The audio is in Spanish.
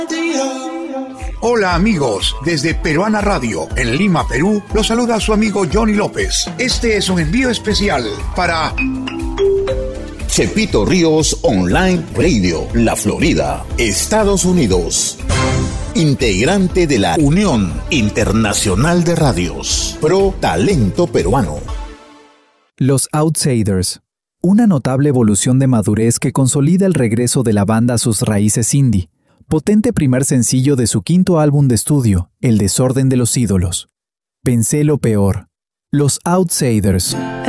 Hola amigos, desde Peruana Radio, en Lima, Perú, los saluda su amigo Johnny López. Este es un envío especial para Chepito Ríos Online Radio, La Florida, Estados Unidos. Integrante de la Unión Internacional de Radios, Pro Talento Peruano. Los Outsiders, una notable evolución de madurez que consolida el regreso de la banda a sus raíces indie. Potente primer sencillo de su quinto álbum de estudio, El desorden de los ídolos. Pensé lo peor. Los Outsiders.